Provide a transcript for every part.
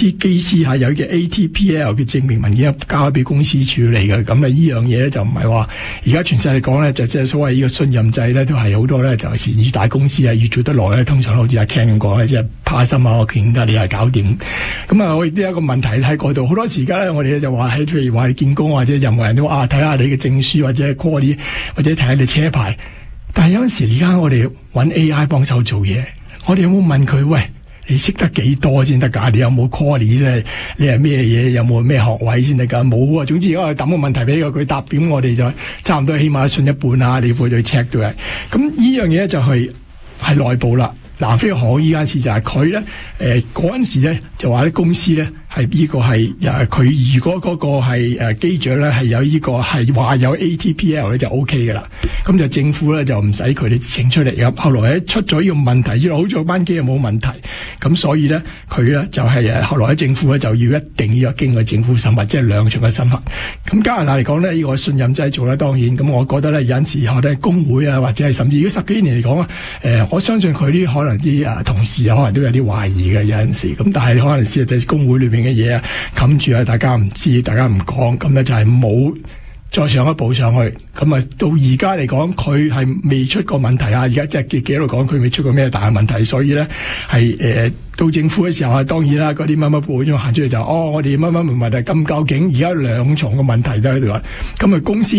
啲機師有嘅 ATPL 嘅證明文件交俾公司處理嘅。咁呢樣嘢咧就唔係話而家全世界嚟講咧，就即係所謂呢個信任制咧，都係好多咧，就係越大公司越做得耐咧，通常好似阿 Ken 咁講咧，即係怕心我見得你係搞掂。咁我亦都有一個問題喺嗰度，好多時間咧，我哋就話喺譬如話你見工或者任何人都話睇下你嘅證書或者 quality 或者睇下你車牌。但係有陣時而家我哋揾 AI 幫手做嘢，我哋有冇問佢，喂，你識得幾多先得㗎？你有冇 quality 即係你係咩嘢？有冇咩學位先得㗎？冇啊！總之我抌個問題俾佢答點，我哋就差唔多起碼信一半啊！你會去 check 到嘅。咁呢樣嘢就係內部啦。南非航依間事就係佢咧，嗰陣時咧就話啲公司咧係呢個係佢如果嗰個係機長咧係有呢個係話有 ATPL 咧就 OK 嘅啦，咁就政府咧就唔使佢哋請出嚟咁。後來咧出咗呢個問題，好在班機又冇問題，咁所以咧佢咧就係後來喺政府咧就要一定要經過政府審核，即係兩重嘅審核。咁加拿大嚟講咧，呢個信任制做咧當然，咁我覺得咧有陣時候咧工會啊或者係甚至如果10幾年嚟講啊，我相信佢啲可能啲同事可能都有啲懷疑嘅有陣時，咁但係可能事實際工會裏邊嘅嘢冚住啊，大家唔知，大家唔講，咁咧就係冇再上一步上去。咁到而家嚟講，佢係未出過問題啊！而家即係幾度講佢未出過咩大問題，所以咧係到政府嘅時候啊，當然啦，嗰啲乜乜部長行出嚟就我哋乜乜冇問題。咁究竟而家兩重嘅問題都喺度啊！咁公司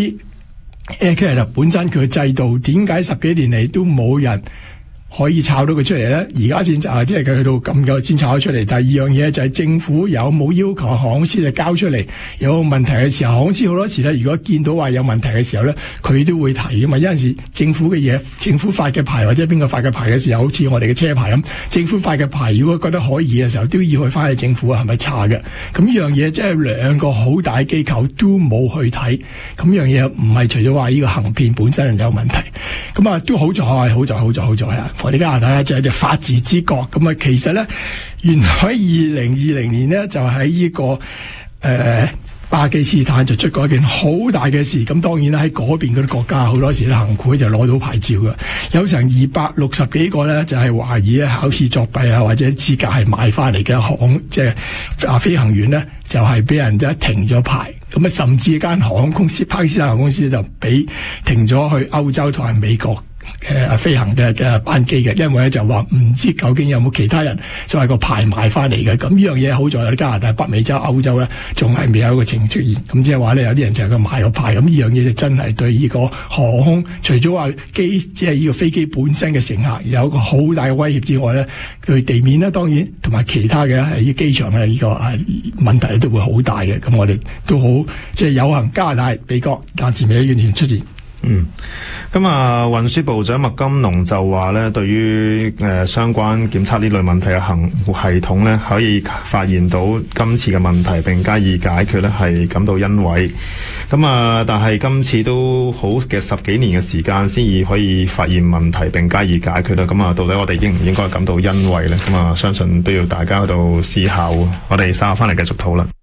Air Canada 本身佢嘅制度點解10幾年嚟都冇人可以炒到佢出嚟咧？而家先即係佢去到咁久先炒咗出嚟。第二樣嘢就係政府有冇要求航空公司就交出嚟？有問題嘅時候，航空公司好多時咧，如果見到話有問題嘅時候咧，佢都會提噶嘛。有陣時政府嘅嘢，政府發嘅牌或者邊個發嘅牌嘅時候，好似我哋嘅車牌咁，政府發嘅牌如果覺得可以嘅時候，都要去翻去政府係咪查嘅？咁呢樣嘢即係兩個好大機構都冇去睇，咁樣嘢唔係除咗話呢個行騙本身有問題，咁都好在啊！我哋加拿大咧就係隻法治之國，咁啊其實咧，原來喺2020年咧就喺呢個巴基斯坦就出過一件好大嘅事。咁當然啦，喺嗰邊嗰啲國家好多時咧行賄就攞到牌照嘅，有成260幾個咧就係懷疑咧考試作弊啊，或者資格係買翻嚟嘅即係飛行員咧就係俾人一停咗牌。咁啊甚至間航空公司巴基斯坦航空公司就俾停咗去歐洲同埋美國飛行嘅班機嘅，因為咧就話唔知究竟有冇其他人就係個牌買翻嚟嘅。咁呢樣嘢好在喺加拿大、北美洲、歐洲咧，仲係未有一個情形出現。咁即係話咧，有啲人就係佢買個牌。咁呢樣嘢就真係對呢個航空，除咗話即係呢個飛機本身嘅乘客有一個好大嘅威脅之外咧，對地面咧當然同埋其他嘅喺機場嘅呢個問題都會好大嘅。咁我哋都好即係有幸加拿大、美國暫時未有完全出現。 咁運輸部長麥金龍就話咧，對於相關檢測呢類問題嘅系統咧，可以發現到今次嘅問題並加以解決咧，係感到欣慰。但係今次都好嘅10幾年嘅時間先至可以發現問題並加以解決啦。到底我哋應唔應該感到欣慰咧？相信都要大家喺度思考。我哋稍後翻嚟繼續討論。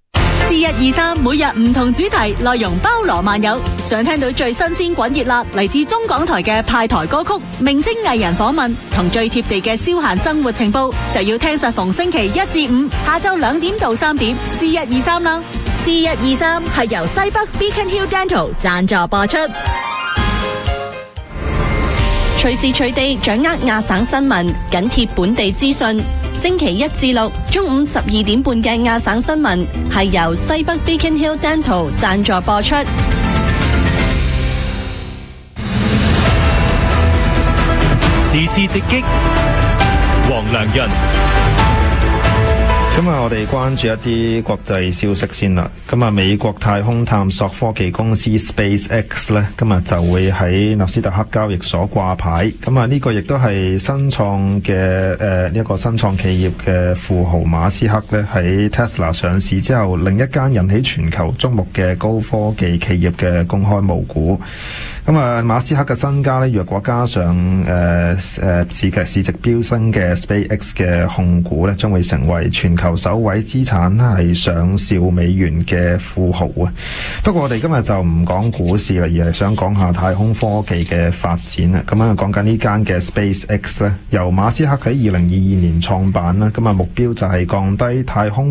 C123每日唔同主題，內容包羅萬有。想聽到最新鮮滾熱辣嚟自中港台嘅派台歌曲、明星藝人訪問同最貼地嘅消閒生活情報，就要聽實逢星期1至5下晝2點到3點 C123 啦。C123係由西北 Beacon Hill Dental 贊助播出。隨時隨地掌握亞省新聞，緊貼本地資訊。星期1至6中午12點半嘅亞省新聞係由西北 Beacon Hill Dental 贊助播出。 時事直擊，黃良潤。 今日我哋關注一啲國際消息先啦。美國太空探索科技公司 SpaceX 咧，今日就會喺納斯達克交易所掛牌。呢個亦都係新創嘅一個新創企業嘅富豪馬斯克咧，喺 Tesla 上市之後，另一間引起全球矚目嘅高科技企業嘅公開募股。馬斯克嘅身家咧，若果加上市值飆升嘅 SpaceX 嘅控股咧，將會成為全球首位資產係上兆美元嘅富豪啊！不過我哋今日就唔講股市啦，而係想講下太空科技嘅發展啊！講緊呢間嘅 SpaceX 咧，由馬斯克喺2022年創辦啦，目標就係降低太空